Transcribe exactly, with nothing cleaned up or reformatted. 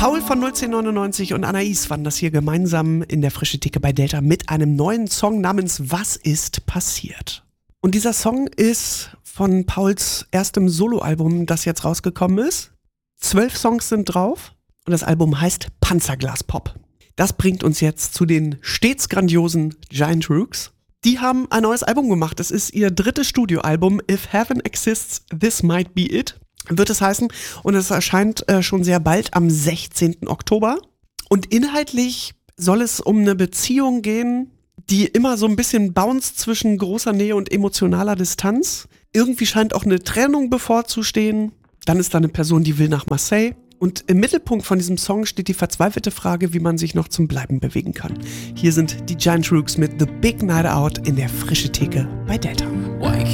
Paul von null zehn neunundneunzig und Anais waren das hier gemeinsam in der Frische Theke bei Delta mit einem neuen Song namens Was ist passiert? Und dieser Song ist von Pauls erstem Soloalbum, das jetzt rausgekommen ist. Zwölf Songs sind drauf und das Album heißt Panzerglas-Pop. Das bringt uns jetzt zu den stets grandiosen Giant Rooks. Die haben ein neues Album gemacht. Das ist ihr drittes Studioalbum. If Heaven Exists, This Might Be It, wird es heißen. Und es erscheint äh, schon sehr bald am sechzehnten Oktober. Und inhaltlich soll es um eine Beziehung gehen, die immer so ein bisschen bounced zwischen großer Nähe und emotionaler Distanz. Irgendwie scheint auch eine Trennung bevorzustehen. Dann ist da eine Person, die will nach Marseille. Und im Mittelpunkt von diesem Song steht die verzweifelte Frage, wie man sich noch zum Bleiben bewegen kann. Hier sind die Giant Rooks mit The Big Night Out in der Frische Theke bei Delta.